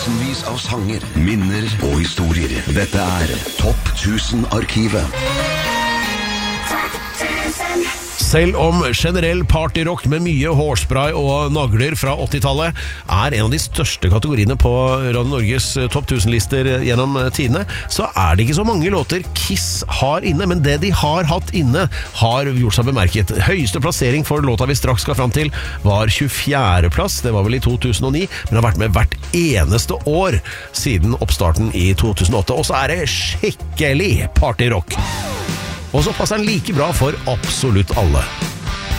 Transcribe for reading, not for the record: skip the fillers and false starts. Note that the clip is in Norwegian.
Tusenvis av sanger, minner og historier. Dette Topp 1000-arkivet. Selv om generell partyrock med mye hårspray og nagler fra 80-tallet en av de største kategoriene på Radio Norges Topp 1000-lister gjennom tidene, så det ikke så mange låter Kiss har inne, men det de har hatt inne har gjort seg bemerket. Høyeste plassering for låta vi straks skal fram til var 24. plass, det var vel i 2009, men har vært med hvert eneste år siden oppstarten i 2008, og så det skikkelig partyrock. Og så passer den like bra for absolutt alle.